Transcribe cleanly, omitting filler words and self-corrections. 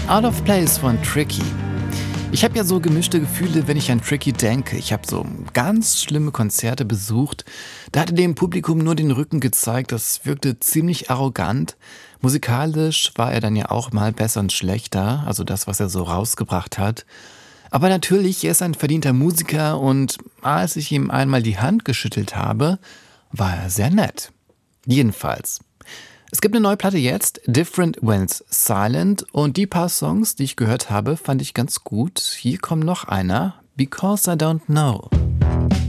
Out of Place von Tricky. Ich habe ja so gemischte Gefühle, wenn ich an Tricky denke. Ich habe so ganz schlimme Konzerte besucht. Da hat er dem Publikum nur den Rücken gezeigt. Das wirkte ziemlich arrogant. Musikalisch war er dann ja auch mal besser und schlechter, also das, was er so rausgebracht hat. Aber natürlich, er ist ein verdienter Musiker und als ich ihm einmal die Hand geschüttelt habe, war er sehr nett. Jedenfalls. Es gibt eine neue Platte jetzt, Different When's Silent, und die paar Songs, die ich gehört habe, fand ich ganz gut. Hier kommt noch einer, Because I Don't Know.